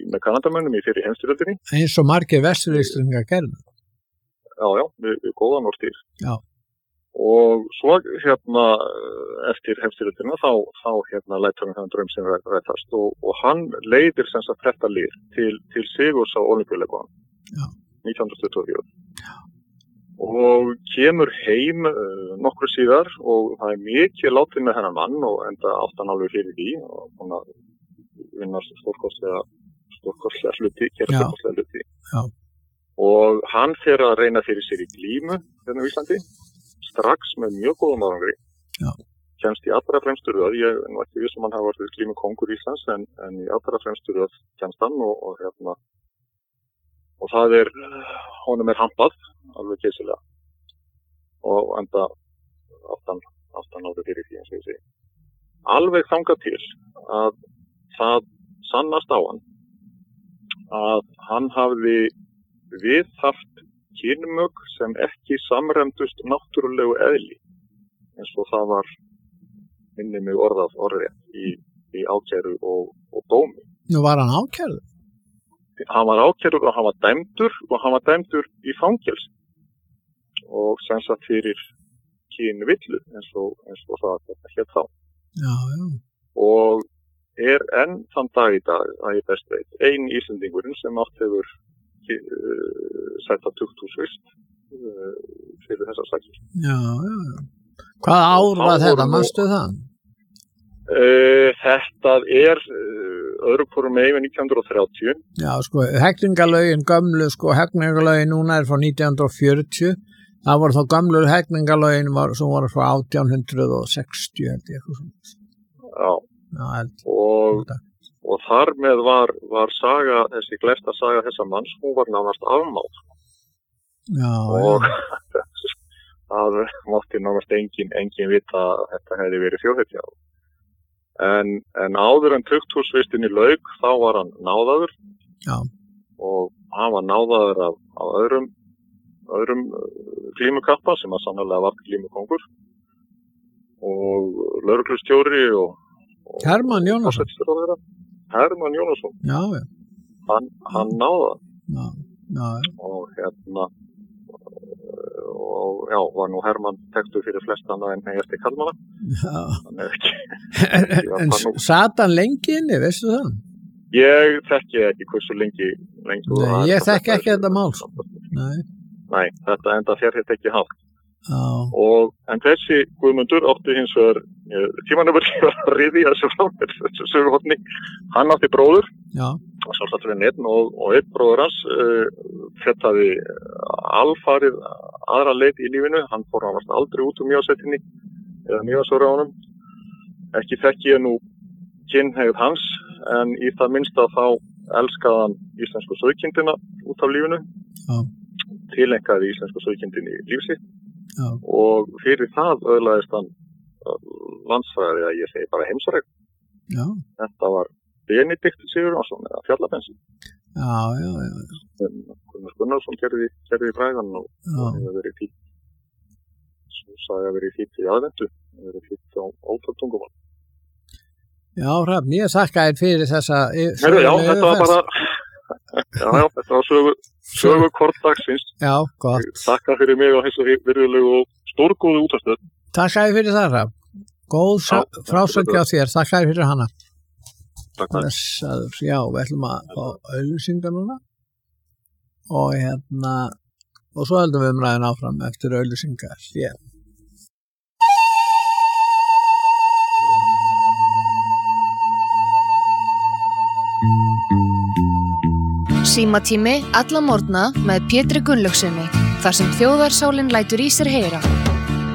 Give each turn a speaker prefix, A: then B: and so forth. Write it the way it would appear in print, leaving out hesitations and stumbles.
A: með Kanadamönnum í fyrri heimsstyrjöldinni.
B: Eins og margir Vestur-Íslendingar gerðu.
A: Já, við góðan orðstíð.
B: Já.
A: Og svo eftir heimsstyrjöldina þá lætur hann draum sem rætast og hann leiðir sem sagt þetta lið til sigurs á Ólympíuleikunum 1924. Já. Og kemur heim nokkru síðar og það mikið látið með hennar mann og enda átt hann alveg fyrir því og hann vinna stórkostlega hluti, gera stórkostlega hluti.
B: Já.
A: Og hann fer að reyna fyrir sér í glímu hérna á Íslandi. Strax með mjög góðum árangri. Já. Kemst í allra fremstu röð. Ég er nú ekki viss hann hafa verið glímu kongur Íslands en í allra fremstu röð kemst hann og það honum hampað alveg geysilega. Og enda aftan áður fyrir því eins og ég segi. Alveg þangað til að það sannast á hann að hann hafði viðhaft kynmök sem ekki samræmdust náttúrulegu eðli eins og það var minni mig orðið í ákæru og dómi.
B: Nú var hann ákærður?
A: Hann var ákærður og hann var dæmdur í fangelsi og sem sagt fyrir kynvillu eins og það hét þá.
B: Já.
A: Og enn þann dag í dag að ég best veit ein Íslendingurinn sem átt hefur sætta tukthúsvist fyrir þessar sakir.
B: Já. Hvaða ár var þetta, manstu það?
A: Þetta öðru hvoru megin 1930.
B: Já, hegningalögin gömlu, hegningalögin núna frá 1940. Það voru þá gömlu hegningalögin sem voru frá 1860 held ég eitthvað svona.
A: Já. Og þar með var saga, þessi gleista saga þessa manns, hún var nánast afmáð.
B: Já.
A: Og það mátti nánast engin vita að þetta hefði verið þjóðhetja. En áður en tukthúsvistinni lauk, þá var hann náðaður.
B: Já.
A: Og hann var náðaður af öðrum glímukappa sem að sannarlega var glímukongur. Og lögreglustjóri og
B: Hermann Jónasson.
A: Hermann Jónasson.
B: Já.
A: Hann náða.
B: Já.
A: Og var nú Hermann þekktur fyrir flestana en hegasti kallmanna.
B: Já. En sat hann lengi inni, veistu það?
A: Ég þekki ekki hversu lengi.
B: Nei, ég þekki ekki þetta mál.
A: Nei, þetta enda þér hitt ekki haft. En þessi Guðmundur átti hins vegar tímanum var að riðja þessu söguhorni. Hann átti bróður sjálfsagt fyrir einn og einn bróður hans fettaði alfarið aðra leið í lífinu. Hann fór aldrei út úr Mývatnsveitunni eða Mývatnsöra á honum. Ekki þekki ég nú kynhneigð hans en í það minnsta þá elskaði hann íslensku sauðkindina út af lífinu. Tileinkaði íslensku sauðkindinni í líf sitt. Já. Og fyrir það öðlaðist hann landsfræði að ég segi bara heimsfræg.
B: Já.
A: Þetta var Benedikt Sigurjónsson eða Fjallabensin.
B: Já.
A: Gunnarsson gerði frægan og hefur verið fínt. Svo sagði að verið fínt í aðvendu. Það verið fínt á ótaltungumál.
B: Já, Hrafn, ég þakka þér fyrir þessa...
A: Þetta var bara... Já, þetta var sögu kort dagsins.
B: Já, gott.
A: Þakka fyrir mig og þessu virðulegu og stórgóðu útastöð.
B: Takk fyrir það, Hrafn. Góð frásögn á þér. Takk fyrir hana.
A: Takk.
B: Já, við ætlum að fá auglýsingar núna. Og svo heldum við umræðin áfram eftir auglýsingar. Yeah.
C: Símatími alla morgna með Pétri Gunnlaugsssyni, þar sem þjóðarsálin lætur í sér heyra.